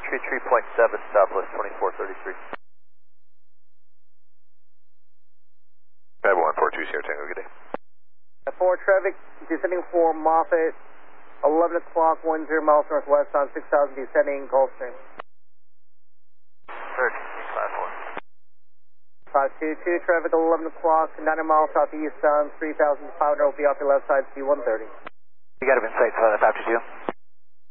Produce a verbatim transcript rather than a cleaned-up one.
tree three point seven, Southwest twenty-four thirty-three. Pad one four two Sierra Tango, good day. four traffic, descending for Moffett, eleven o'clock, ten miles northwest on six thousand, descending Gulfstream. Emergency five one. five two two, traffic eleven o'clock, ninety miles southeast on three thousand five hundred, will be off your left side, C one thirty. You got him in sight, five two two.